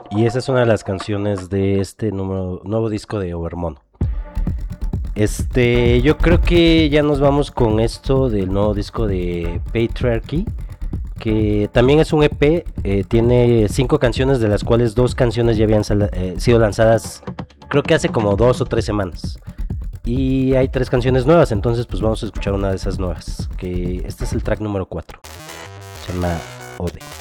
Y esa es una de las canciones de este nuevo disco de Overmono. Yo creo que ya nos vamos con esto del nuevo disco de Patriarchy, que también es un EP, tiene 5 canciones, de las cuales 2 canciones ya habían sido lanzadas, creo que hace como 2 o 3 semanas. Y hay 3 canciones nuevas, entonces pues vamos a escuchar una de esas nuevas, que este es el track número 4, se llama Ode.